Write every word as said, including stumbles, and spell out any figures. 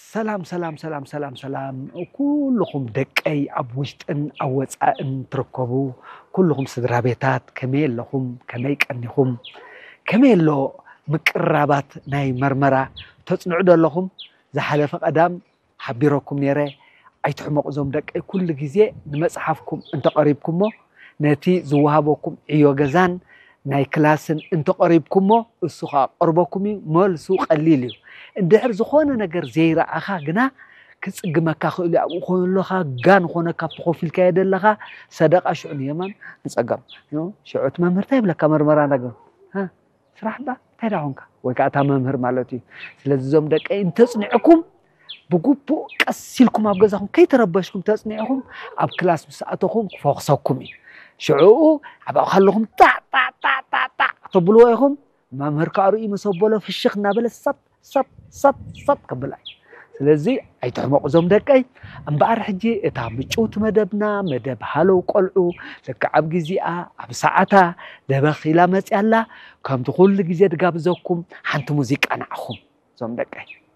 سلام سلام سلام سلام سلام كلكم دقي أبوشتن أو وصاءن تركبوا كلكم سدرابيتات كميل لكم كميك أنكم كميل لو مقربات ناي مرمرة تصنعوا لكم زحلف قدام حبيركم نيره أيتحمق زوم دقي كل جزء نمصحفكم انت قريبكم نتي زوهابكم عيو جزان ناي كلاسن انت قريبكم مو السوق قربكم مال سوق قليل اندحر زخونه ነገር ዘይራኣኻ ግና ክጽግመካ ክእሉ ኣብ ኮንሎኻ ጋን ኾነ ካብ ተኸፊልካ የደለኻ ሰደቃ ሽዑን የማን ንጸገም ኖ ሽዑት መምህርታ ይብለካ መርመራ ነገር ها ስራሕ ባ ታዳውንካ ወይ ካታ መምህር ማለት እዩ ስለዚ ዞም ደቀይ እንተጽንዕኩም ብጉቡ ቀሲልኩም ኣብ ገዛኹም ከይተረበሽኩም ተጽንዕኩም ኣብ ክላስ ሰዓትኩም ክፎክሰኩም ሽዑ ኣብ ኣኸልኩም ጣ ጣ ጣ ጣ ጣ ተብልዎ ይኹም መምህር ካርኡ መሰበሎ ፍሽኽ እናበለ ሰጥ ሰጥ ሰጥ ሰጥ ከብላይ ስለዚህ ኣይተሕመቁ ዞም ደቀይ እምባር ሕጂ እታ ምጩት መደብና መደብ ሃለው ቆልዑ ለከዓብ ግዚኣ ኣብ ሰዓታ ደበኺላ መጽያላ ከምቲ ኩሉ ግዜ ድጋብዘኩም ሓንቲ ሙዚቃ ናዕኹም ዞም ደቀይ